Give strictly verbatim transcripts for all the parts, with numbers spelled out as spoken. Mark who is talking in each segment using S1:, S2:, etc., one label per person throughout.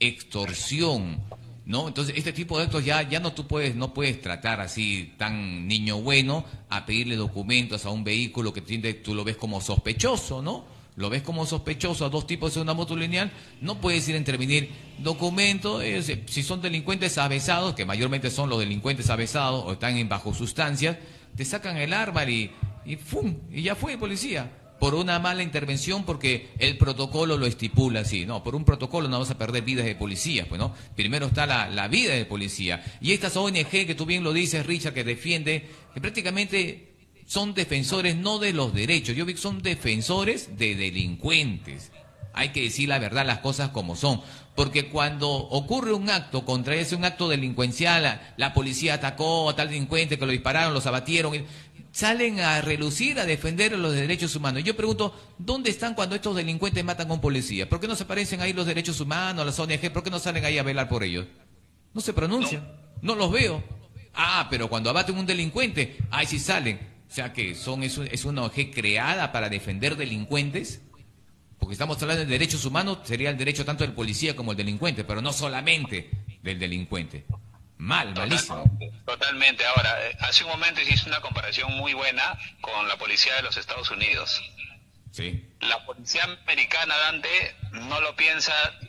S1: extorsión, ¿no? Entonces, este tipo de actos ya, ya no tú puedes, no puedes tratar así tan niño bueno a pedirle documentos a un vehículo que tiende- tú lo ves como sospechoso, ¿no? Lo ves como sospechoso a dos tipos de una moto lineal, no puedes ir a intervenir documentos, eh, si son delincuentes avesados, que mayormente son los delincuentes avesados o están en bajo sustancias, te sacan el arma y, y ¡fum! Y ya fue policía. Por una mala intervención, porque el protocolo lo estipula así. No, por un protocolo no vas a perder vidas de policías, pues no. Primero está la, la vida del policía. Y estas O N G que tú bien lo dices, Richard, que defiende, que prácticamente son defensores no de los derechos, yo vi que son defensores de delincuentes. Hay que decir la verdad, las cosas como son. Porque cuando ocurre un acto contra ese, un acto delincuencial, la, la policía atacó a tal delincuente que lo dispararon, los abatieron, y salen a relucir, a defender los derechos humanos. Yo pregunto, ¿dónde están cuando estos delincuentes matan a un policía? ¿Por qué no se aparecen ahí los derechos humanos, las O N G? ¿Por qué no salen ahí a velar por ellos? No se pronuncian, no los veo. Ah, pero cuando abaten un delincuente, ahí sí salen. O sea que son, es, un- es una O N G creada para defender delincuentes. Porque estamos hablando de derechos humanos, sería el derecho tanto del policía como el delincuente, pero no solamente del delincuente. Mal, malísimo.
S2: Totalmente, totalmente. Ahora, eh, hace un momento hiciste una comparación muy buena con la policía de los Estados Unidos.
S1: Sí,
S2: La policía americana, Dante, no lo piensa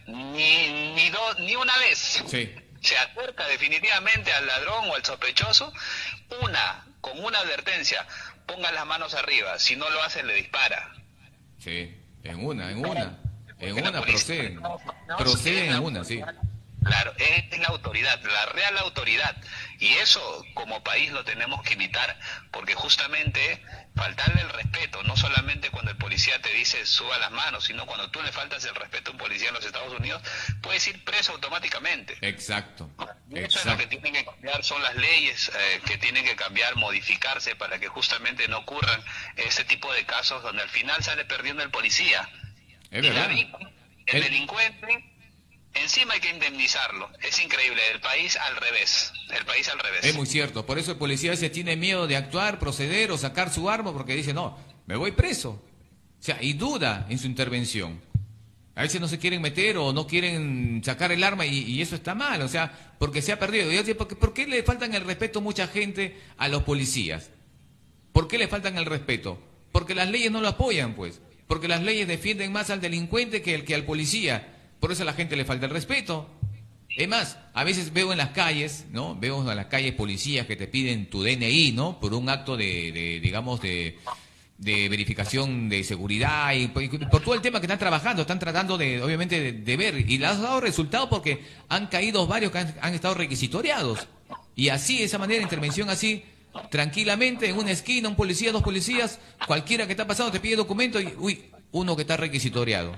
S2: ni, ni, do- ni una vez.
S1: sí,
S2: Se acerca definitivamente al ladrón o al sospechoso, una, con una advertencia, ponga las manos arriba, si no lo hace le dispara.
S1: sí. En una, en una. En
S2: Porque la
S1: una
S2: policía
S1: proceden.
S2: no- no
S1: Proceden
S2: es la
S1: en una, sí.
S2: autoridad. Claro, es la autoridad, la real autoridad. Y eso como país lo tenemos que imitar, porque justamente faltarle el respeto, no solamente cuando el policía te dice suba las manos, sino cuando tú le faltas el respeto a un policía en los Estados Unidos, puedes ir preso automáticamente.
S1: Exacto,
S2: Y eso es lo que
S1: exacto.
S2: tienen que cambiar, son las leyes eh, que tienen que cambiar, modificarse para que justamente no ocurran ese tipo de casos donde al final sale perdiendo el policía.
S1: Es
S2: Y la
S1: verdad.
S2: víctima, el
S1: El-
S2: delincuente, encima hay que indemnizarlo. Es increíble, el país al revés, el país al
S1: Es
S2: revés.
S1: muy cierto. Por eso el policía a veces tiene miedo de actuar, proceder o sacar su arma porque dice, no, me voy preso. O sea, y duda en su intervención. A veces no se quieren meter o no quieren sacar el arma y, y eso está mal, o sea, porque se ha perdido. Y yo digo, ¿por qué, por qué le faltan el respeto mucha gente a los policías? ¿Por qué le faltan el respeto? Porque las leyes no lo apoyan, pues. Porque las leyes defienden más al delincuente que, el, que al policía. Por eso a la gente le falta el respeto. Es más, a veces veo en las calles, ¿no? Veo en las calles policías que te piden tu D N I, ¿no? Por un acto de, de digamos, de, de verificación de seguridad y por, y por todo el tema que están trabajando, están tratando de, obviamente, de, de ver. Y le has dado resultado porque han caído varios que han, han estado requisitoriados. Y así, de esa manera, intervención así, tranquilamente, en una esquina, un policía, dos policías, cualquiera que está pasando te pide documento y, uy, uno que está requisitoriado.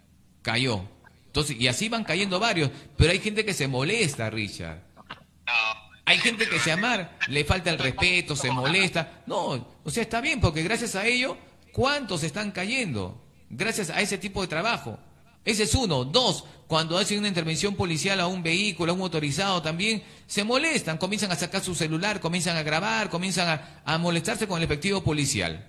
S1: Cayó. Entonces, y así van cayendo varios, pero hay gente que se molesta, Richard.
S2: No,
S1: Hay gente que se amar, le falta el respeto, se molesta. No, o sea, está bien, porque gracias a ello, ¿cuántos están cayendo? Gracias a ese tipo de trabajo. Ese es uno. Dos, cuando hacen una intervención policial a un vehículo, a un motorizado también, se molestan, comienzan a sacar su celular, comienzan a grabar, comienzan a, a molestarse con el efectivo policial.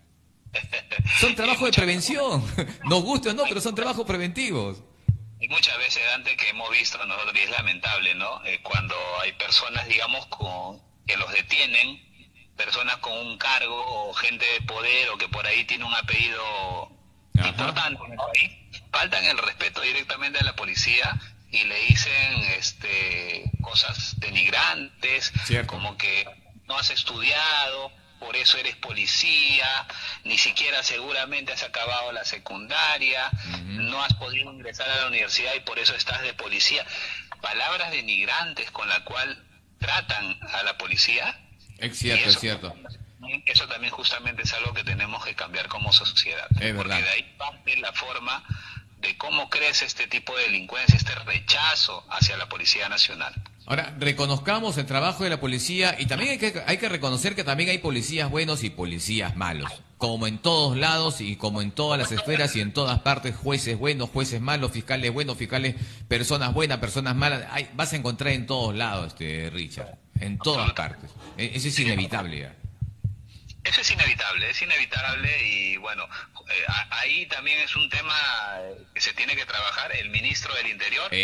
S1: Son trabajos de prevención. Nos guste o no, pero son trabajos preventivos.
S2: y muchas veces, Dante, que hemos visto nosotros, y es lamentable, ¿no? Eh, cuando hay personas, digamos, con, que los detienen, personas con un cargo o gente de poder o que por ahí tiene un apellido
S1: Ajá.
S2: importante en el país, faltan el respeto directamente a la policía y le dicen este cosas denigrantes,
S1: Cierto.
S2: como que no has estudiado, por eso eres policía, ni siquiera seguramente has acabado la secundaria,
S1: Ujú.
S2: no has podido ingresar a la universidad y por eso estás de policía. Palabras denigrantes con la cual tratan a la policía.
S1: Es
S2: y
S1: cierto,
S2: eso,
S1: es cierto.
S2: Eso también justamente es algo que tenemos que cambiar como sociedad.
S1: Es
S2: porque
S1: verdad.
S2: de ahí parte la forma de cómo crece este tipo de delincuencia, este rechazo hacia la Policía Nacional.
S1: Ahora, reconozcamos el trabajo de la policía y también hay que, hay que reconocer que también hay policías buenos y policías malos. Como en todos lados y como en todas las esferas y en todas partes, jueces buenos, jueces malos, fiscales buenos, fiscales, personas buenas, personas malas. Hay, vas a encontrar en todos lados, este Richard. En todas partes. E- Eso es inevitable ya.
S2: Eso es inevitable, es inevitable y bueno, eh, a- ahí también es un tema eh, que se tiene que trabajar. El ministro del Interior